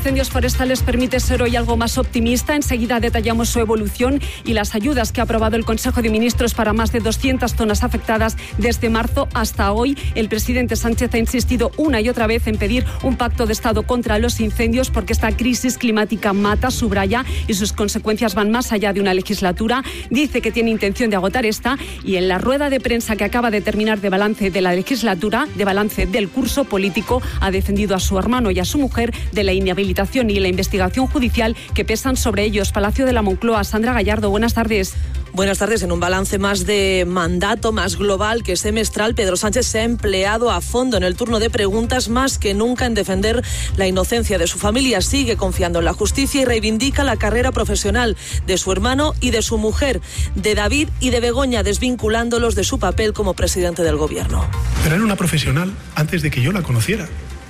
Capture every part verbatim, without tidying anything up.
Incendios forestales permite ser hoy algo más optimista. Enseguida detallamos su evolución y las ayudas que ha aprobado el Consejo de Ministros para más de doscientas zonas afectadas desde marzo hasta hoy. El presidente Sánchez ha insistido una y otra vez en pedir un pacto de Estado contra los incendios porque esta crisis climática mata, subraya, y sus consecuencias van más allá de una legislatura. Dice que tiene intención de agotar esta y en la rueda de prensa que acaba de terminar de balance de la legislatura, de balance del curso político, ha defendido a su hermano y a su mujer de la inhabilitación y la investigación judicial que pesan sobre ellos. Palacio de la Moncloa, Sandra Gallardo, buenas tardes. Buenas tardes. En un balance más de mandato, más global que semestral, Pedro Sánchez se ha empleado a fondo en el turno de preguntas más que nunca en defender la inocencia de su familia. Sigue confiando en la justicia y reivindica la carrera profesional de su hermano y de su mujer, de David y de Begoña, desvinculándolos de su papel como presidente del gobierno. Pero era una profesional antes de que yo la conociera.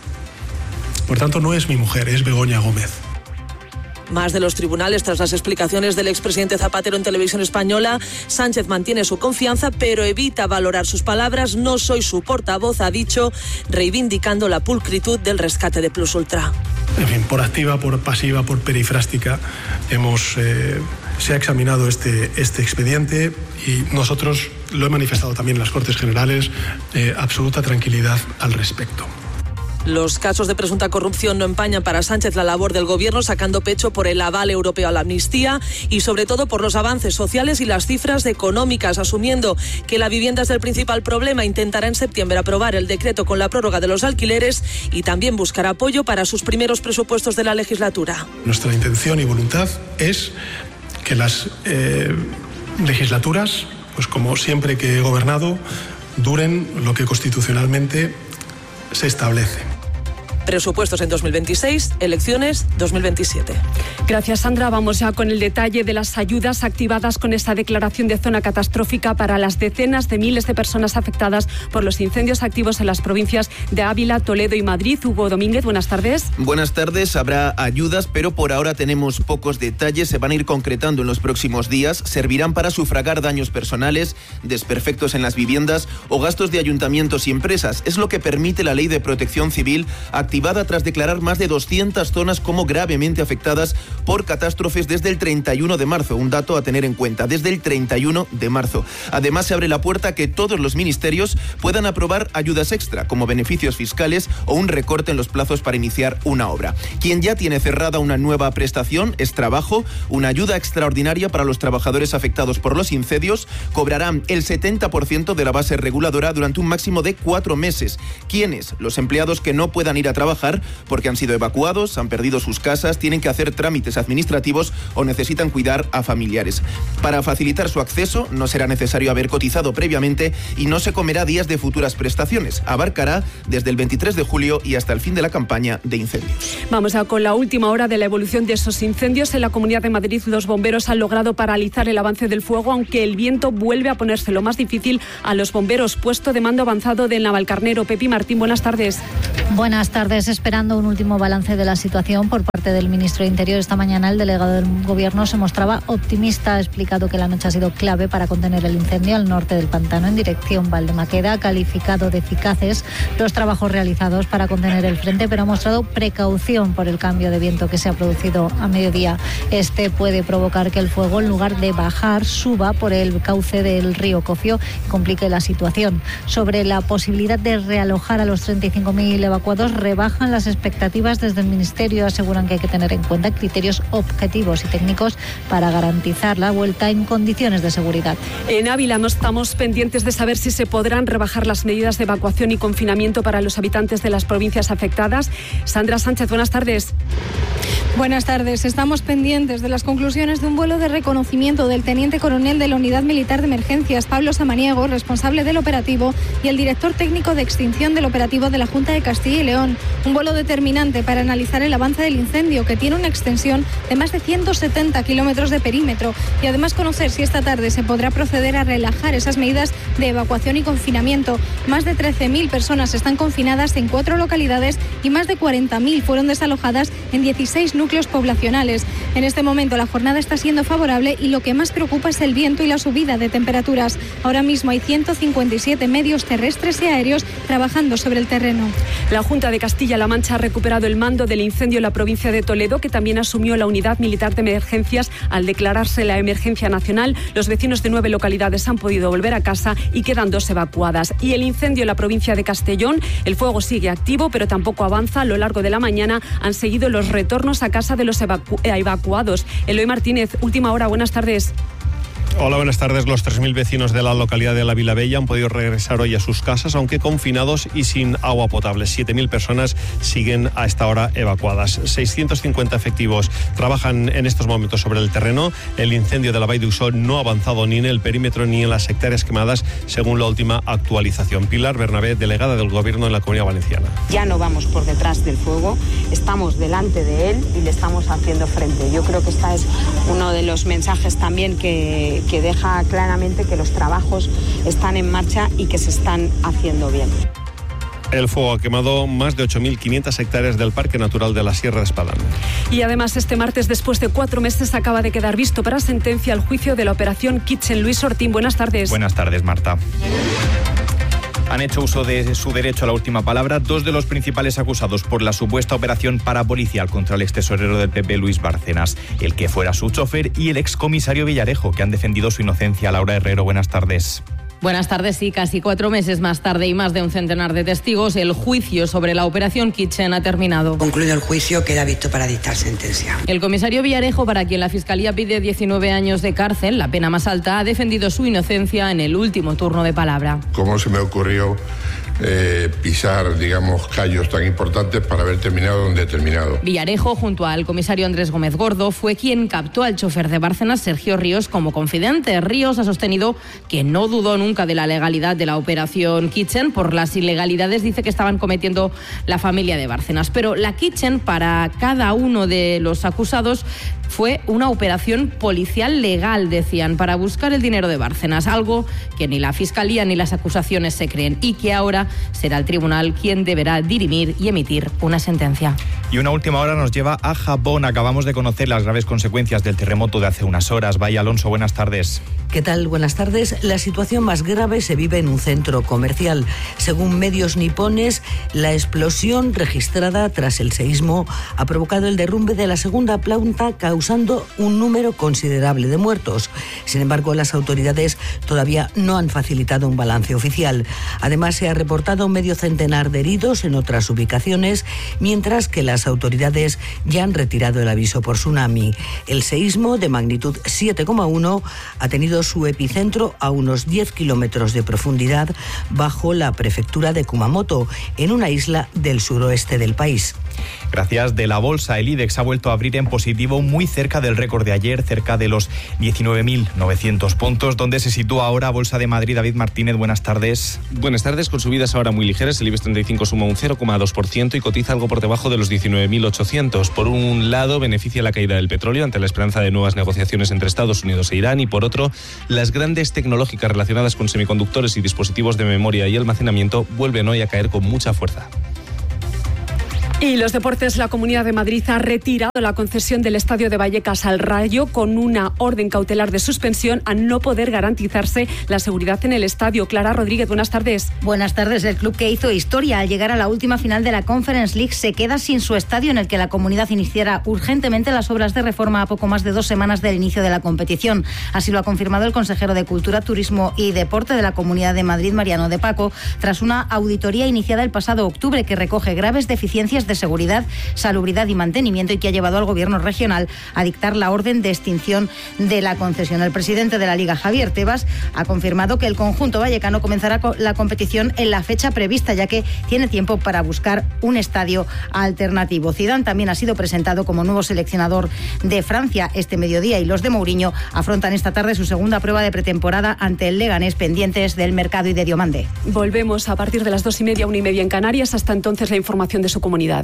Por tanto, no es mi mujer, es Begoña Gómez. Más de los tribunales tras las explicaciones del expresidente Zapatero en Televisión Española. Sánchez mantiene su confianza, pero evita valorar sus palabras. No soy su portavoz, ha dicho, reivindicando la pulcritud del rescate de Plus Ultra. En fin, por activa, por pasiva, por perifrástica, hemos, eh, se ha examinado este, este expediente y nosotros lo he manifestado también en las Cortes Generales, eh, absoluta tranquilidad al respecto. Los casos de presunta corrupción no empañan para Sánchez la labor del gobierno, sacando pecho por el aval europeo a la amnistía y sobre todo por los avances sociales y las cifras económicas, asumiendo que la vivienda es el principal problema. Intentará en septiembre aprobar el decreto con la prórroga de los alquileres y también buscará apoyo para sus primeros presupuestos de la legislatura. Nuestra intención y voluntad es que las eh, legislaturas, pues como siempre que he gobernado, duren lo que constitucionalmente se establece. Presupuestos en dos mil veintiséis, elecciones dos mil veintisiete. Gracias, Sandra. Vamos ya con el detalle de las ayudas activadas con esta declaración de zona catastrófica para las decenas de miles de personas afectadas por los incendios activos en las provincias de Ávila, Toledo y Madrid. Hugo Domínguez, buenas tardes. Buenas tardes. Habrá ayudas, pero por ahora tenemos pocos detalles. Se van a ir concretando en los próximos días. Servirán para sufragar daños personales, desperfectos en las viviendas o gastos de ayuntamientos y empresas. Es lo que permite la Ley de Protección Civil, activada tras declarar más de doscientas zonas como gravemente afectadas por catástrofes desde el treinta y uno de marzo, un dato a tener en cuenta, desde el treinta y uno de marzo. Además, se abre la puerta a que todos los ministerios puedan aprobar ayudas extra, como beneficios fiscales o un recorte en los plazos para iniciar una obra. Quien ya tiene cerrada una nueva prestación es Trabajo, una ayuda extraordinaria para los trabajadores afectados por los incendios. Cobrarán el setenta por ciento de la base reguladora durante un máximo de cuatro meses. ¿Quiénes? Los empleados que no puedan ir a trabajar porque han sido evacuados, han perdido sus casas, tienen que hacer trámites administrativos o necesitan cuidar a familiares. Para facilitar su acceso no será necesario haber cotizado previamente y no se comerá días de futuras prestaciones. Abarcará desde el veintitrés de julio y hasta el fin de la campaña de incendios. Vamos a con la última hora de la evolución de esos incendios. En la Comunidad de Madrid los bomberos han logrado paralizar el avance del fuego, aunque el viento vuelve a ponerse lo más difícil a los bomberos. Puesto de mando avanzado del Navalcarnero. Pepi Martín, buenas tardes. Buenas tardes. Esperando un último balance de la situación por parte del ministro de Interior. Esta mañana el delegado del Gobierno se mostraba optimista. Ha explicado que la noche ha sido clave para contener el incendio al norte del pantano en dirección Valdemaqueda. Ha calificado de eficaces los trabajos realizados para contener el frente, pero ha mostrado precaución por el cambio de viento que se ha producido a mediodía. Este puede provocar que el fuego, en lugar de bajar, suba por el cauce del río Cofio y complique la situación. Sobre la posibilidad de realojar a los treinta y cinco mil evacuados, rebajan las expectativas desde el Ministerio. Aseguran que hay que tener en cuenta criterios objetivos y técnicos para garantizar la vuelta en condiciones de seguridad. En Ávila no estamos pendientes de saber si se podrán rebajar las medidas de evacuación y confinamiento para los habitantes de las provincias afectadas. Sandra Sánchez, buenas tardes. Buenas tardes. Estamos pendientes de las conclusiones de un vuelo de reconocimiento del teniente coronel de la Unidad Militar de Emergencias, Pablo Samaniego, responsable del operativo, y el director técnico de extinción del operativo de la Junta de Castilla y León. Un vuelo determinante para analizar el avance del incendio, que tiene una extensión de más de ciento setenta kilómetros de perímetro, y además conocer si esta tarde se podrá proceder a relajar esas medidas de evacuación y confinamiento. Más de trece mil personas están confinadas en cuatro localidades y más de cuarenta mil fueron desalojadas en dieciséis núcleos poblacionales. En este momento la jornada está siendo favorable y lo que más preocupa es el viento y la subida de temperaturas. Ahora mismo hay ciento cincuenta y siete medios terrestres y aéreos trabajando sobre el terreno. La Junta de Castilla-La Mancha ha recuperado el mando del incendio en la provincia de Toledo, que también asumió la unidad militar de emergencias al declararse la emergencia nacional. Los vecinos de nueve localidades han podido volver a casa y quedan dos evacuadas. Y el incendio en la provincia de Castellón, el fuego sigue activo, pero tampoco avanza. A lo largo de la mañana han seguido los retornos a casa de los evacu- evacuados. Eloy Martínez, última hora, buenas tardes. Hola, buenas tardes. Los tres mil vecinos de la localidad de La Vilavella han podido regresar hoy a sus casas, aunque confinados y sin agua potable. siete mil personas siguen a esta hora evacuadas. seiscientos cincuenta efectivos trabajan en estos momentos sobre el terreno. El incendio de la Vall d'Uixó no ha avanzado ni en el perímetro ni en las hectáreas quemadas, según la última actualización. Pilar Bernabé, delegada del Gobierno en la Comunidad Valenciana. Ya no vamos por detrás del fuego, estamos delante de él y le estamos haciendo frente. Yo creo que este es uno de los mensajes también que que deja claramente que los trabajos están en marcha y que se están haciendo bien. El fuego ha quemado más de ocho mil quinientas hectáreas del Parque Natural de la Sierra de Espadán. Y además, este martes, después de cuatro meses, acaba de quedar visto para sentencia el juicio de la operación Kitchen. Luis Ortín, buenas tardes. Buenas tardes, Marta. Han hecho uso de su derecho a la última palabra dos de los principales acusados por la supuesta operación parapolicial contra el extesorero del P P, Luis Bárcenas, el que fuera su chofer, y el excomisario Villarejo, que han defendido su inocencia. Laura Herrero, buenas tardes. Buenas tardes. Sí, casi cuatro meses más tarde y más de un centenar de testigos, el juicio sobre la operación Kitchen ha terminado. Concluido el juicio, queda visto para dictar sentencia. El comisario Villarejo, para quien la Fiscalía pide diecinueve años de cárcel, la pena más alta, ha defendido su inocencia en el último turno de palabra. ¿Cómo se me ocurrió eh, pisar, digamos, callos tan importantes para haber terminado donde he terminado? Villarejo, junto al comisario Andrés Gómez Gordo, fue quien captó al chofer de Bárcenas, Sergio Ríos, como confidente. Ríos ha sostenido que no dudó nunca de la legalidad de la operación Kitchen. Por las ilegalidades dice que estaban cometiendo la familia de Bárcenas. Pero la Kitchen, para cada uno de los acusados, fue una operación policial legal, decían, para buscar el dinero de Bárcenas, algo que ni la Fiscalía ni las acusaciones se creen y que ahora será el tribunal quien deberá dirimir y emitir una sentencia. Y una última hora nos lleva a Japón. Acabamos de conocer las graves consecuencias del terremoto de hace unas horas. Vaya, Alonso, buenas tardes. ¿Qué tal? Buenas tardes. La situación más grave se vive en un centro comercial. Según medios nipones, la explosión registrada tras el seísmo ha provocado el derrumbe de la segunda planta, causando un número considerable de muertos. Sin embargo, las autoridades todavía no han facilitado un balance oficial. Además, se ha reportado medio centenar de heridos en otras ubicaciones, mientras que las autoridades ya han retirado el aviso por tsunami. El seísmo, de magnitud siete coma uno, ha tenido su epicentro a unos diez kilómetros de profundidad bajo la prefectura de Kumamoto, en una isla del suroeste del país. Gracias. De la bolsa, el IBEX ha vuelto a abrir en positivo, muy cerca del récord de ayer, cerca de los diecinueve mil novecientos puntos, donde se sitúa ahora Bolsa de Madrid. David Martínez, buenas tardes. Buenas tardes. Con subidas ahora muy ligeras, el IBEX treinta y cinco suma un cero coma dos por ciento y cotiza algo por debajo de los diecinueve mil ochocientos. Por un lado, beneficia la caída del petróleo ante la esperanza de nuevas negociaciones entre Estados Unidos e Irán, y por otro, las grandes tecnológicas relacionadas con semiconductores y dispositivos de memoria y almacenamiento vuelven hoy a caer con mucha fuerza. Y los deportes, la Comunidad de Madrid ha retirado la concesión del Estadio de Vallecas al Rayo con una orden cautelar de suspensión a no poder garantizarse la seguridad en el estadio. Clara Rodríguez, buenas tardes. Buenas tardes. El club que hizo historia al llegar a la última final de la Conference League se queda sin su estadio, en el que la comunidad iniciara urgentemente las obras de reforma a poco más de dos semanas del inicio de la competición. Así lo ha confirmado el consejero de Cultura, Turismo y Deporte de la Comunidad de Madrid, Mariano de Paco, tras una auditoría iniciada el pasado octubre que recoge graves deficiencias de de seguridad, salubridad y mantenimiento, y que ha llevado al gobierno regional a dictar la orden de extinción de la concesión. El presidente de la Liga, Javier Tebas, ha confirmado que el conjunto vallecano comenzará la competición en la fecha prevista, ya que tiene tiempo para buscar un estadio alternativo. Zidane también ha sido presentado como nuevo seleccionador de Francia este mediodía, y los de Mourinho afrontan esta tarde su segunda prueba de pretemporada ante el Leganés, pendientes del mercado y de Diomande. Volvemos a partir de las dos y media, una y media en Canarias. Hasta entonces, la información de su comunidad.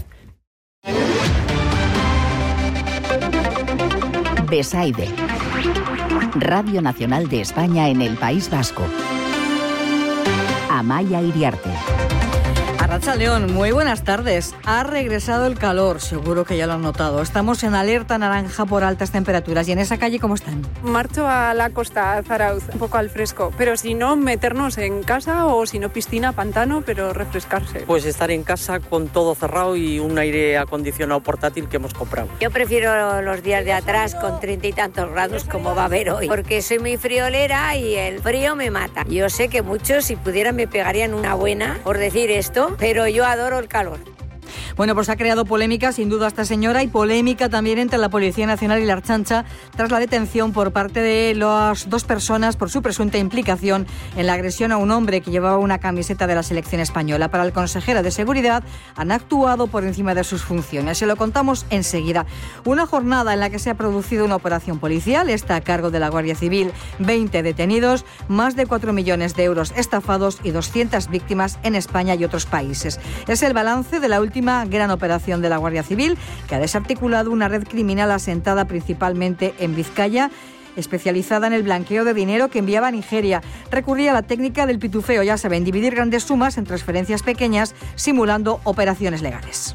Besaide, Radio Nacional de España en el País Vasco. Amaia Iriarte. Arratsaldeón, muy buenas tardes. Ha regresado el calor, seguro que ya lo han notado. Estamos en alerta naranja por altas temperaturas. ¿Y en esa calle cómo están? Marcho a la costa, a Zarauz, un poco al fresco. Pero si no, meternos en casa o si no, piscina, pantano, pero refrescarse. Pues estar en casa con todo cerrado y un aire acondicionado portátil que hemos comprado. Yo prefiero los días de atrás con treinta y tantos grados como va a haber hoy, porque soy muy friolera y el frío me mata. Yo sé que muchos, si pudieran, me pegarían una buena por decir esto, pero yo adoro el calor. Bueno, pues ha creado polémica, sin duda, esta señora, y polémica también entre la Policía Nacional y la Ertzaintza tras la detención por parte de las dos personas por su presunta implicación en la agresión a un hombre que llevaba una camiseta de la selección española. Para el consejero de Seguridad, han actuado por encima de sus funciones. Se lo contamos enseguida. Una jornada en la que se ha producido una operación policial, está a cargo de la Guardia Civil, veinte detenidos, más de cuatro millones de euros estafados y doscientas víctimas en España y otros países. Es el balance de la última gran operación de la Guardia Civil, que ha desarticulado una red criminal asentada principalmente en Vizcaya, especializada en el blanqueo de dinero que enviaba a Nigeria. Recurría a la técnica del pitufeo, ya saben, dividir grandes sumas en transferencias pequeñas, simulando operaciones legales.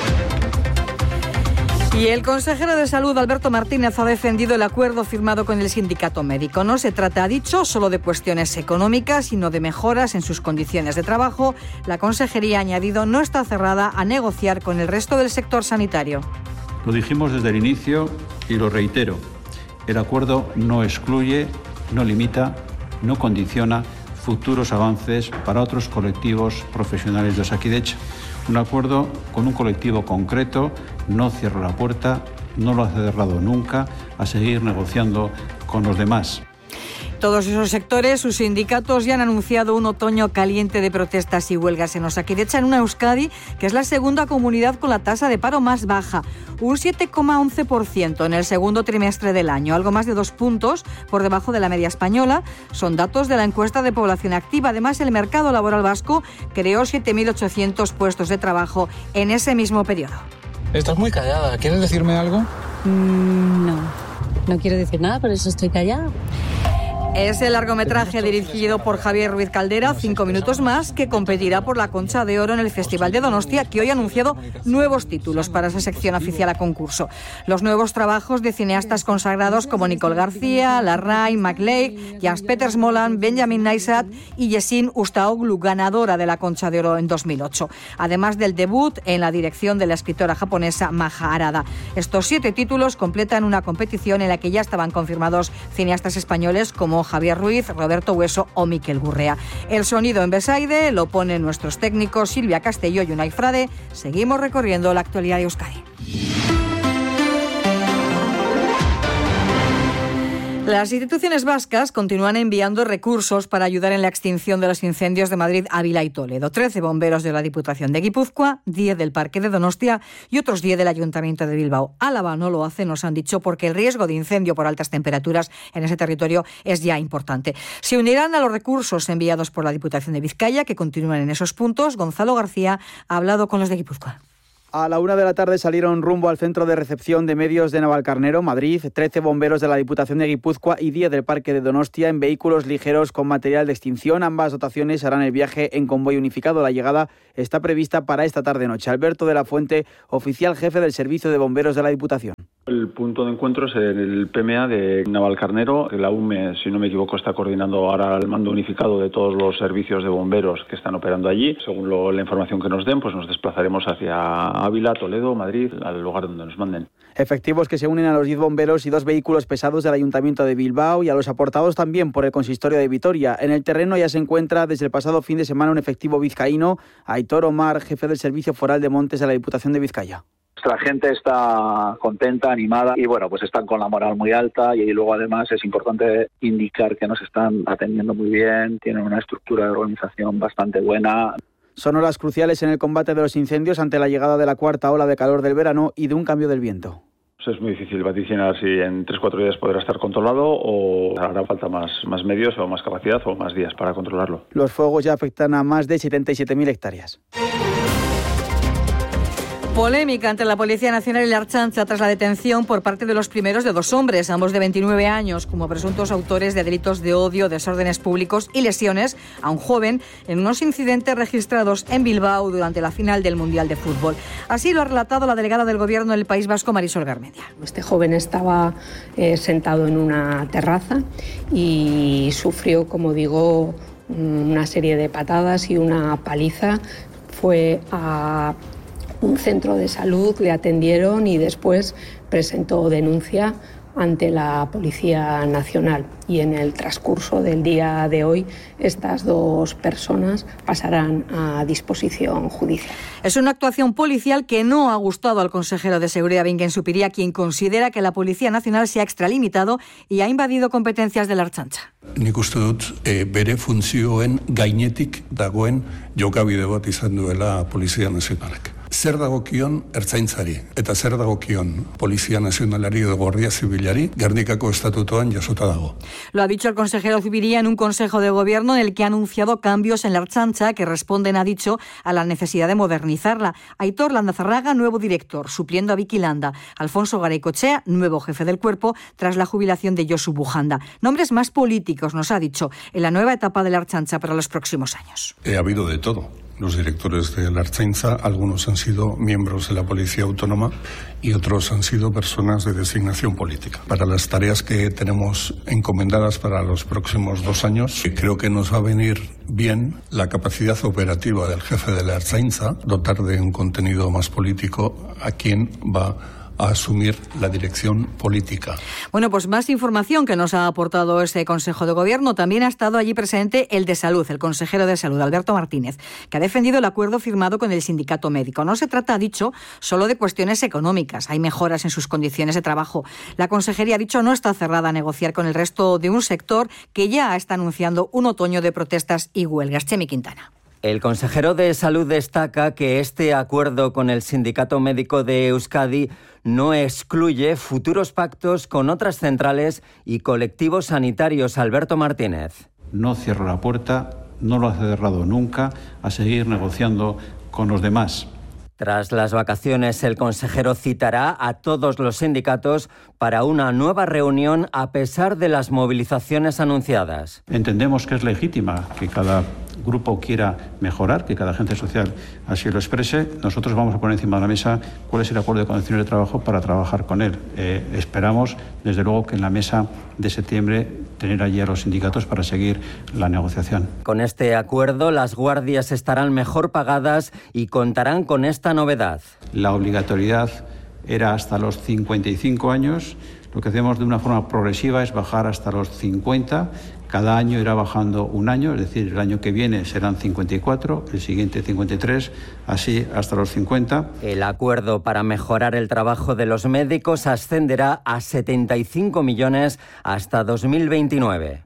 Y el consejero de Salud, Alberto Martínez, ha defendido el acuerdo firmado con el sindicato médico. No se trata, ha dicho, solo de cuestiones económicas, sino de mejoras en sus condiciones de trabajo. La consejería, ha añadido, no está cerrada a negociar con el resto del sector sanitario. Lo dijimos desde el inicio y lo reitero. El acuerdo no excluye, no limita, no condiciona futuros avances para otros colectivos profesionales de Osakidetza. Un acuerdo con un colectivo concreto no cierra la puerta, no lo ha cerrado nunca, a seguir negociando con los demás. Todos esos sectores, sus sindicatos, ya han anunciado un otoño caliente de protestas y huelgas en Osakidetza, en una Euskadi que es la segunda comunidad con la tasa de paro más baja, un siete coma once por ciento en el segundo trimestre del año, algo más de dos puntos por debajo de la media española. Son datos de la encuesta de población activa. Además, el mercado laboral vasco creó siete mil ochocientos puestos de trabajo en ese mismo periodo. Estás muy callada. ¿Quieres decirme algo? Mm, no, no quiero decir nada, por eso estoy callada. Es el largometraje dirigido por Javier Ruiz Caldera, Cinco minutos más, que competirá por la Concha de Oro en el Festival de Donostia, que hoy ha anunciado nuevos títulos para esa sección oficial a concurso. Los nuevos trabajos de cineastas consagrados como Nicole García, Larraín McLeod, Jans Peter Smolan, Benjamin Neistat y Yesin Ustaoglu, ganadora de la Concha de Oro en dos mil ocho. Además del debut en la dirección de la escritora japonesa Maja Arada. Estos siete títulos completan una competición en la que ya estaban confirmados cineastas españoles como Javier Ruiz, Roberto Hueso o Miquel Gurrea. El sonido en Besaide lo ponen nuestros técnicos Silvia Castelló y Unai Frade. Seguimos recorriendo la actualidad de Euskadi. Las instituciones vascas continúan enviando recursos para ayudar en la extinción de los incendios de Madrid, Ávila y Toledo. trece bomberos de la Diputación de Guipúzcoa, diez del Parque de Donostia y otros diez del Ayuntamiento de Bilbao. Álava no lo hace, nos han dicho, porque el riesgo de incendio por altas temperaturas en ese territorio es ya importante. Se unirán a los recursos enviados por la Diputación de Vizcaya, que continúan en esos puntos. Gonzalo García ha hablado con los de Guipúzcoa. A la una de la tarde salieron rumbo al centro de recepción de medios de Navalcarnero, Madrid, trece bomberos de la Diputación de Guipúzcoa y diez del Parque de Donostia en vehículos ligeros con material de extinción. Ambas dotaciones harán el viaje en convoy unificado. La llegada está prevista para esta tarde-noche. Alberto de la Fuente, oficial jefe del Servicio de Bomberos de la Diputación. El punto de encuentro es el P M A de Navalcarnero. La U M E, si no me equivoco, está coordinando ahora el mando unificado de todos los servicios de bomberos que están operando allí. Según lo, la información que nos den, pues nos desplazaremos hacia Ávila, Toledo, Madrid, al lugar donde nos manden. Efectivos que se unen a los diez bomberos y dos vehículos pesados del Ayuntamiento de Bilbao y a los aportados también por el Consistorio de Vitoria. En el terreno ya se encuentra desde el pasado fin de semana un efectivo vizcaíno, Aitor Omar, jefe del Servicio Foral de Montes de la Diputación de Vizcaya. Nuestra gente está contenta, animada y bueno, pues están con la moral muy alta y luego además es importante indicar que nos están atendiendo muy bien, tienen una estructura de organización bastante buena. Son horas cruciales en el combate de los incendios ante la llegada de la cuarta ola de calor del verano y de un cambio del viento. Es muy difícil vaticinar si en tres o cuatro días podrá estar controlado o hará falta más, más medios o más capacidad o más días para controlarlo. Los fuegos ya afectan a más de setenta y siete mil hectáreas. Polémica entre la Policía Nacional y la Ertzaintza tras la detención por parte de los primeros de dos hombres, ambos de veintinueve años, como presuntos autores de delitos de odio, desórdenes públicos y lesiones a un joven en unos incidentes registrados en Bilbao durante la final del Mundial de Fútbol. Así lo ha relatado la delegada del Gobierno del País Vasco, Marisol Garmendia. Este joven estaba eh, sentado en una terraza y sufrió, como digo, una serie de patadas y una paliza. Fue a un centro de salud, le atendieron y después presentó denuncia ante la Policía Nacional. Y en el transcurso del día de hoy, estas dos personas pasarán a disposición judicial. Es una actuación policial que no ha gustado al consejero de Seguridad, Bingen Zupiria, quien considera que la Policía Nacional se ha extralimitado y ha invadido competencias de la Ertzaintza. Nik uste dut e, bere funtzioen gainetik dagoen jokabide bat izan duela Polizia Nazionalak. Zer dagokion Ertzaintzari eta zer dagokion Polizia Nazionalari edo Guardia Zibilari Gernikako estatutoan jasota dago. Lo ha dicho el consejero Zupiria en un consejo de gobierno en el que ha anunciado cambios en la Ertzaintza que responden, ha dicho, a la necesidad de modernizarla. Aitor Landazarraga, nuevo director, supliendo a Vicky Landa. Alfonso Garaycochea, nuevo jefe del cuerpo, tras la jubilación de Josu Bujanda. Nombres más políticos, nos ha dicho, en la nueva etapa de la Ertzaintza para los próximos años. Ha habido de todo. Los directores de la Ertzaintza, algunos han sido miembros de la Policía Autónoma y otros han sido personas de designación política. Para las tareas que tenemos encomendadas para los próximos dos años, creo que nos va a venir bien la capacidad operativa del jefe de la Ertzaintza, dotar de un contenido más político a quien va a asumir la dirección política. Bueno, pues más información que nos ha aportado este Consejo de Gobierno. También ha estado allí presente el de Salud, el consejero de Salud, Alberto Martínez, que ha defendido el acuerdo firmado con el sindicato médico. No se trata, ha dicho, solo de cuestiones económicas. Hay mejoras en sus condiciones de trabajo. La consejería, ha dicho, no está cerrada a negociar con el resto de un sector que ya está anunciando un otoño de protestas y huelgas. Chemi Quintana. El consejero de Salud destaca que este acuerdo con el Sindicato Médico de Euskadi no excluye futuros pactos con otras centrales y colectivos sanitarios. Alberto Martínez. No cierro la puerta, no lo ha cerrado nunca, a seguir negociando con los demás. Tras las vacaciones, el consejero citará a todos los sindicatos para una nueva reunión a pesar de las movilizaciones anunciadas. Entendemos que es legítima que cada grupo quiera mejorar, que cada agente social así lo exprese. Nosotros vamos a poner encima de la mesa cuál es el acuerdo de condiciones de trabajo para trabajar con él. Eh, esperamos, desde luego, que en la mesa de septiembre tener allí a los sindicatos para seguir la negociación. Con este acuerdo, las guardias estarán mejor pagadas y contarán con esta novedad. La obligatoriedad era hasta los cincuenta y cinco años. Lo que hacemos de una forma progresiva es bajar hasta los cincuenta. Cada año irá bajando un año, es decir, el año que viene serán cincuenta y cuatro, el siguiente cincuenta y tres, así hasta los cincuenta. El acuerdo para mejorar el trabajo de los médicos ascenderá a setenta y cinco millones hasta dos mil veintinueve.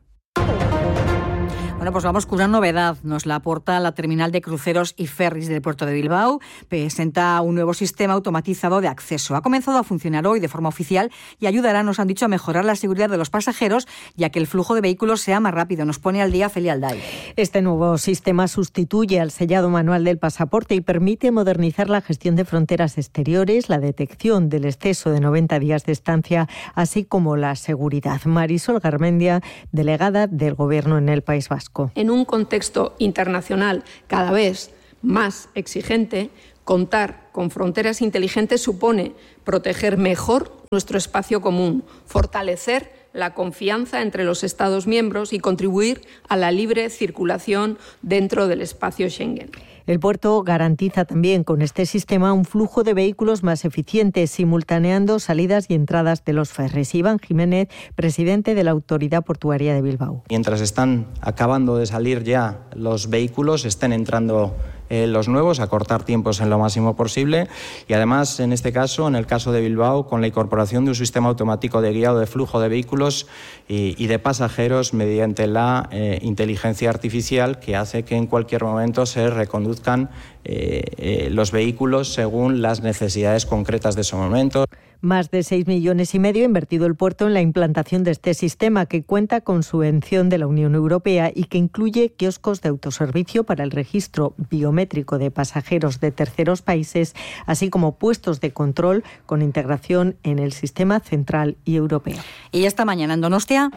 Bueno, pues vamos con una novedad. Nos la aporta la terminal de cruceros y ferries del puerto de Bilbao. Presenta un nuevo sistema automatizado de acceso. Ha comenzado a funcionar hoy de forma oficial y ayudará, nos han dicho, a mejorar la seguridad de los pasajeros y a que el flujo de vehículos sea más rápido. Nos pone al día Celia Alday. Este nuevo sistema sustituye al sellado manual del pasaporte y permite modernizar la gestión de fronteras exteriores, la detección del exceso de noventa días de estancia, así como la seguridad. Marisol Garmendia, delegada del Gobierno en el País Vasco. En un contexto internacional cada vez más exigente, contar con fronteras inteligentes supone proteger mejor nuestro espacio común, fortalecer la confianza entre los Estados miembros y contribuir a la libre circulación dentro del espacio Schengen. El puerto garantiza también con este sistema un flujo de vehículos más eficiente, simultaneando salidas y entradas de los ferries. Iván Jiménez, presidente de la Autoridad Portuaria de Bilbao. Mientras están acabando de salir ya los vehículos, estén entrando eh, los nuevos, acortar tiempos en lo máximo posible y además, en este caso, en el caso de Bilbao, con la incorporación de un sistema automático de guiado de flujo de vehículos y, y de pasajeros mediante la eh, inteligencia artificial que hace que en cualquier momento se reconduzcan eh, eh, los vehículos según las necesidades concretas de ese momento. Más de seis millones y medio ha invertido el puerto en la implantación de este sistema, que cuenta con subvención de la Unión Europea y que incluye kioscos de autoservicio para el registro biométrico de pasajeros de terceros países, así como puestos de control con integración en el sistema central y europeo. Y esta mañana en Donostia.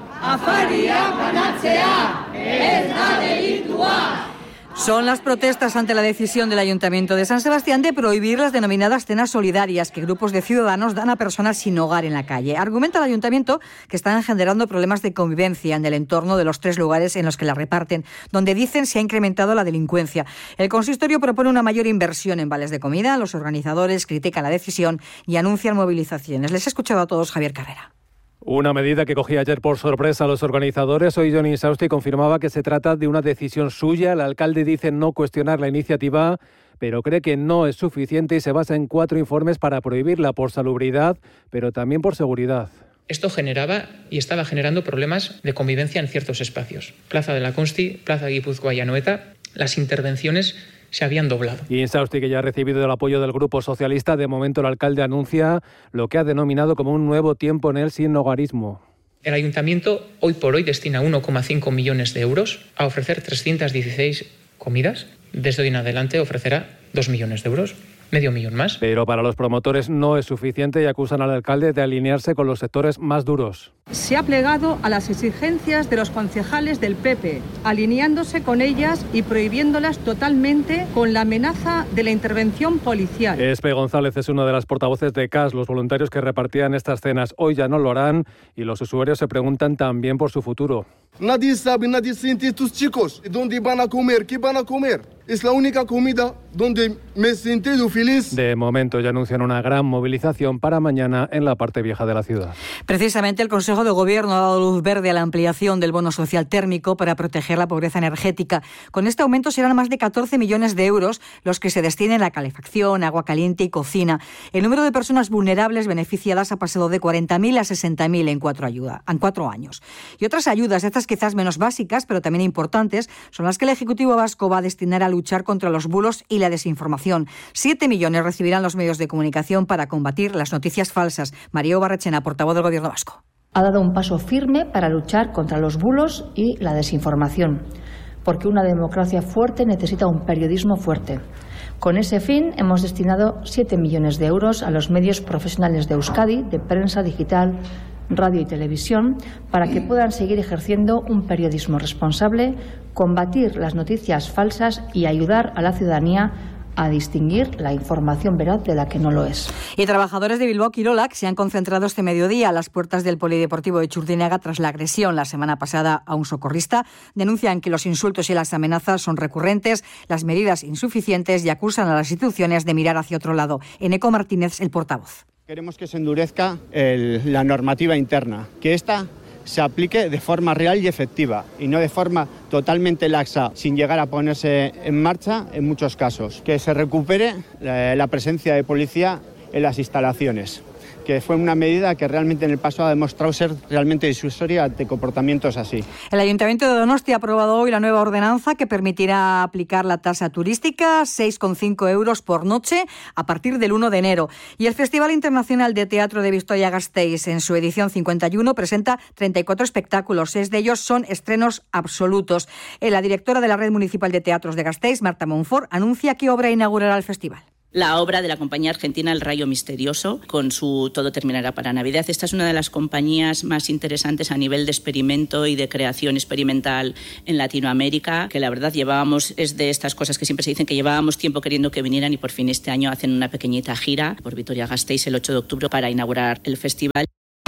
Son las protestas ante la decisión del Ayuntamiento de San Sebastián de prohibir las denominadas cenas solidarias que grupos de ciudadanos dan a personas sin hogar en la calle. Argumenta el Ayuntamiento que están generando problemas de convivencia en el entorno de los tres lugares en los que la reparten, donde dicen se ha incrementado la delincuencia. El consistorio propone una mayor inversión en vales de comida. Los organizadores critican la decisión y anuncian movilizaciones. Les he escuchado a todos, Javier Carrera. Una medida que cogía ayer por sorpresa a los organizadores. Hoy Johnny Insausti confirmaba que se trata de una decisión suya. El alcalde dice no cuestionar la iniciativa, pero cree que no es suficiente y se basa en cuatro informes para prohibirla por salubridad, pero también por seguridad. Esto generaba y estaba generando problemas de convivencia en ciertos espacios. Plaza de la Consti, Plaza Guipúzcoa y Anoeta. Las intervenciones se habían doblado. Y Insausti, que ya ha recibido el apoyo del Grupo Socialista, de momento el alcalde anuncia lo que ha denominado como un nuevo tiempo en el sinhogarismo. El Ayuntamiento hoy por hoy destina uno coma cinco millones de euros a ofrecer trescientas dieciséis comidas. Desde hoy en adelante ofrecerá dos millones de euros. Medio millón más. Pero para los promotores no es suficiente y acusan al alcalde de alinearse con los sectores más duros. Se ha plegado a las exigencias de los concejales del P P, alineándose con ellas y prohibiéndolas totalmente con la amenaza de la intervención policial. Espe González es una de las portavoces de C A S. Los voluntarios que repartían estas cenas hoy ya no lo harán y los usuarios se preguntan también por su futuro. Nadie sabe, nadie siente estos chicos. ¿Dónde van a comer? ¿Qué van a comer? Es la única comida donde me he sentido feliz. De momento ya anuncian una gran movilización para mañana en la parte vieja de la ciudad. Precisamente el Consejo de Gobierno ha dado luz verde a la ampliación del bono social térmico para proteger la pobreza energética. Con este aumento serán más de catorce millones de euros los que se destinen a calefacción, agua caliente y cocina. El número de personas vulnerables beneficiadas ha pasado de cuarenta mil a sesenta mil en cuatro, ayuda, en cuatro años. Y otras ayudas, estas quizás menos básicas, pero también importantes, son las que el Ejecutivo vasco va a destinar a luchar contra los bulos y la desinformación. Siete millones recibirán los medios de comunicación para combatir las noticias falsas. María Barrechena, portavoz del Gobierno vasco. Ha dado un paso firme para luchar contra los bulos y la desinformación, porque una democracia fuerte necesita un periodismo fuerte. Con ese fin hemos destinado siete millones de euros a los medios profesionales de Euskadi, de prensa digital, radio y televisión, para que puedan seguir ejerciendo un periodismo responsable, combatir las noticias falsas y ayudar a la ciudadanía a distinguir la información veraz de la que no lo es. Y trabajadores de Bilbao Kirolak se han concentrado este mediodía a las puertas del Polideportivo de Txurdinaga tras la agresión la semana pasada a un socorrista. Denuncian que los insultos y las amenazas son recurrentes, las medidas insuficientes y acusan a las instituciones de mirar hacia otro lado. Eneco Martínez, el portavoz. Queremos que se endurezca el, la normativa interna, que esta se aplique de forma real y efectiva y no de forma totalmente laxa, sin llegar a ponerse en marcha en muchos casos. Que se recupere la, la presencia de policía en las instalaciones, que fue una medida que realmente en el pasado ha demostrado ser realmente disuasoria ante comportamientos así. El Ayuntamiento de Donostia ha aprobado hoy la nueva ordenanza que permitirá aplicar la tasa turística, seis coma cinco euros por noche, a partir del uno de enero. Y el Festival Internacional de Teatro de Vitoria-Gasteiz, en su edición cincuenta y uno, presenta treinta y cuatro espectáculos. Seis de ellos son estrenos absolutos. La directora de la Red Municipal de Teatros de Gasteiz, Marta Monfort, anuncia qué obra inaugurará el festival. La obra de la compañía argentina El Rayo Misterioso, con su Todo terminará para Navidad. Esta es una de las compañías más interesantes a nivel de experimento y de creación experimental en Latinoamérica, que la verdad llevábamos, es de estas cosas que siempre se dicen que llevábamos tiempo queriendo que vinieran y por fin este año hacen una pequeñita gira por Vitoria-Gasteiz el ocho de octubre para inaugurar el festival.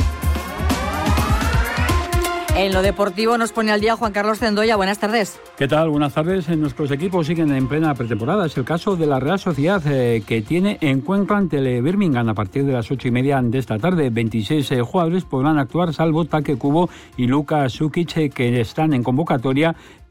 En lo deportivo nos pone al día Juan Carlos Zendoya. Buenas tardes. ¿Qué tal? Buenas tardes. Nuestros equipos siguen en plena pretemporada. Es el caso de la Real Sociedad, eh, que tiene encuentro ante el Birmingham a partir de las ocho y media de esta tarde. veintiséis eh, jugadores podrán actuar, salvo Take Kubo y Luka Sukic, eh, que están en convocatoria,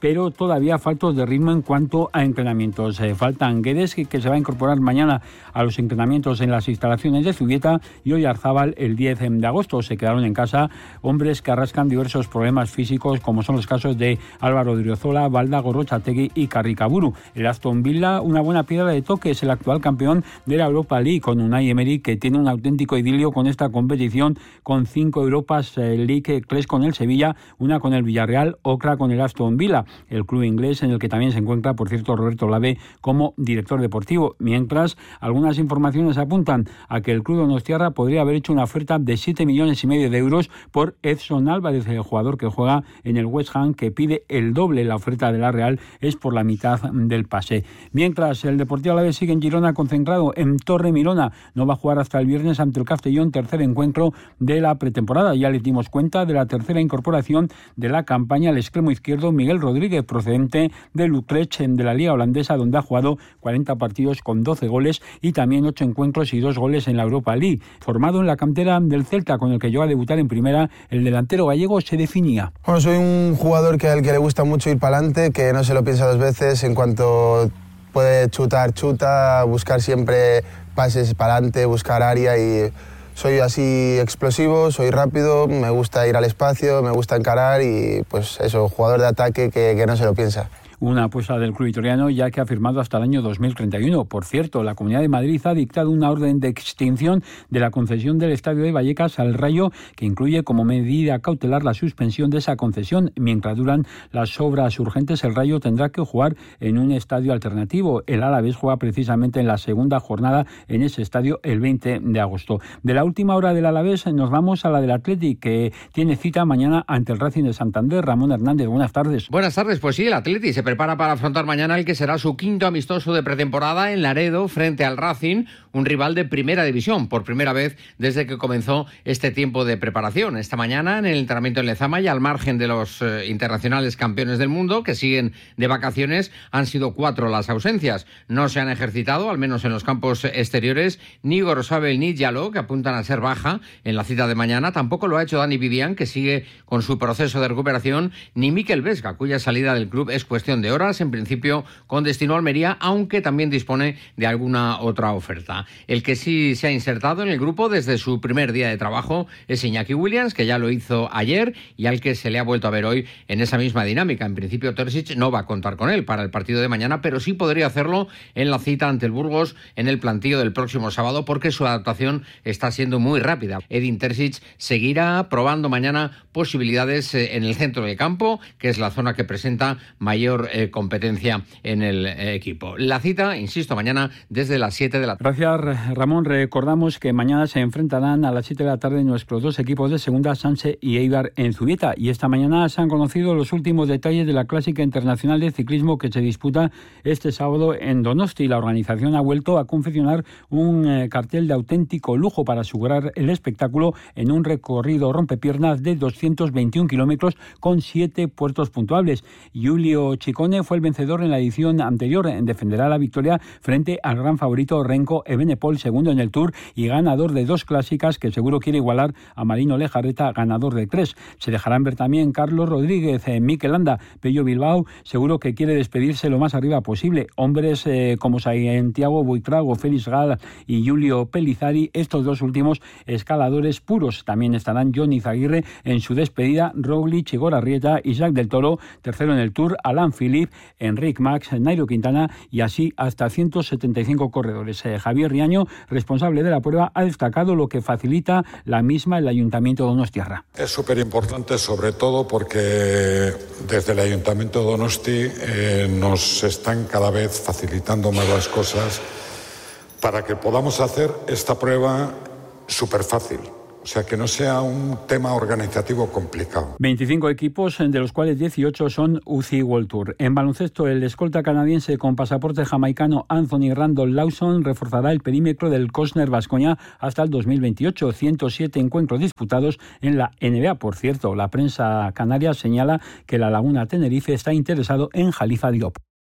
pero todavía faltos de ritmo en cuanto a entrenamientos. Eh, faltan Guedes, que se va a incorporar mañana a los entrenamientos en las instalaciones de Zubieta, y Oyarzábal el diez de agosto. Se quedaron en casa hombres que arrastran diversos problemas físicos, como son los casos de Álvaro Driozola, Balda, Gorrochategui y Carricaburu. El Aston Villa, una buena piedra de toque, es el actual campeón de la Europa League, con Unai Emery, que tiene un auténtico idilio con esta competición, con cinco Europas League, tres con el Sevilla, una con el Villarreal, otra con el Aston Villa, el club inglés en el que también se encuentra, por cierto, Roberto Lave como director deportivo. Mientras, algunas informaciones apuntan a que el club donostiarra podría haber hecho una oferta de siete millones y medio de euros por Edson Álvarez, el jugador que juega en el West Ham, que pide el doble. La oferta de la Real es por la mitad del pase. Mientras, el Deportivo Alavés sigue en Girona concentrado en Torremilona. No va a jugar hasta el viernes ante el Castellón, tercer encuentro de la pretemporada. Ya les dimos cuenta de la tercera incorporación de la campaña al extremo izquierdo Miguel Rodríguez, procedente del Utrecht de la Liga Holandesa, donde ha jugado cuarenta partidos con doce goles y también ocho encuentros y dos goles en la Europa League. Formado en la cantera del Celta, con el que llegó a debutar en primera, el delantero gallego se definía. Bueno, soy un jugador que al que le gusta mucho ir para adelante, que no se lo piensa dos veces. En cuanto puede chutar, chuta, buscar siempre pases para adelante, buscar área, y soy así explosivo, soy rápido, me gusta ir al espacio, me gusta encarar y pues eso, jugador de ataque que, que no se lo piensa. Una apuesta del club vitoriano, ya que ha firmado hasta el año dos mil treinta y uno. Por cierto, la Comunidad de Madrid ha dictado una orden de extinción de la concesión del Estadio de Vallecas al Rayo, que incluye como medida cautelar la suspensión de esa concesión. Mientras duran las obras urgentes, el Rayo tendrá que jugar en un estadio alternativo. El Alavés juega precisamente en la segunda jornada en ese estadio el veinte de agosto. De la última hora del Alavés nos vamos a la del Athletic, que tiene cita mañana ante el Racing de Santander. Ramón Hernández, buenas tardes. Buenas tardes, pues sí, el Athletic se prepara para afrontar mañana el que será su quinto amistoso de pretemporada en Laredo frente al Racing, un rival de primera división, por primera vez desde que comenzó este tiempo de preparación. Esta mañana en el entrenamiento en Lezama, y al margen de los eh, internacionales campeones del mundo que siguen de vacaciones, han sido cuatro las ausencias. No se han ejercitado, al menos en los campos exteriores, ni Gorosabel ni Diallo, que apuntan a ser baja en la cita de mañana. Tampoco lo ha hecho Dani Vivian, que sigue con su proceso de recuperación, ni Mikel Vesga, cuya salida del club es cuestión de horas, en principio con destino a Almería, aunque también dispone de alguna otra oferta. El que sí se ha insertado en el grupo desde su primer día de trabajo es Iñaki Williams, que ya lo hizo ayer y al que se le ha vuelto a ver hoy en esa misma dinámica. En principio Terzic no va a contar con él para el partido de mañana, pero sí podría hacerlo en la cita ante el Burgos en el plantío del próximo sábado, porque su adaptación está siendo muy rápida. Edin Terzic seguirá probando mañana posibilidades en el centro del campo, que es la zona que presenta mayor eh, competencia en el eh, equipo. La cita, insisto, mañana desde las siete de la tarde. Gracias, Ramón. Recordamos que mañana se enfrentarán a las siete de la tarde nuestros dos equipos de segunda, Sanse y Eibar, en Zubieta. Y esta mañana se han conocido los últimos detalles de la Clásica Internacional de Ciclismo que se disputa este sábado en Donosti. La organización ha vuelto a confeccionar un eh, cartel de auténtico lujo para asegurar el espectáculo en un recorrido rompepiernas de doscientos veintiún kilómetros con siete puertos puntuables. Giulio Ciccone fue el vencedor en la edición anterior. Defenderá la victoria frente al gran favorito Renko Evenepoel, segundo en el Tour y ganador de dos clásicas, que seguro quiere igualar a Marino Lejarreta, ganador de tres. Se dejarán ver también Carlos Rodríguez, eh, Mikel Landa, Pello Bilbao, seguro que quiere despedirse lo más arriba posible. Hombres eh, como Santiago Buitrago, Félix Gala y Julio Pelizari, estos dos últimos escaladores puros. También estarán Johnny Izaguirre en su despedida, Roglic, Igor Arrieta, Isaac del Toro, tercero en el Tour, Alain Philippe, Enric Max, Nairo Quintana y así hasta ciento setenta y cinco corredores. Eh, Javier Riaño, responsable de la prueba, ha destacado lo que facilita la misma el Ayuntamiento de Donostiarra. Es súper importante, sobre todo porque desde el Ayuntamiento de Donosti eh, nos están cada vez facilitando más las cosas para que podamos hacer esta prueba súper fácil. O sea, que no sea un tema organizativo complicado. veinticinco equipos, de los cuales dieciocho son U C I World Tour. En baloncesto, el escolta canadiense con pasaporte jamaicano Anthony Randall Lawson reforzará el perímetro del Cosner Baskonia hasta el dos mil veintiocho. ciento siete encuentros disputados en la N B A. Por cierto, la prensa canaria señala que la Laguna Tenerife está interesado en Jalifa Diop.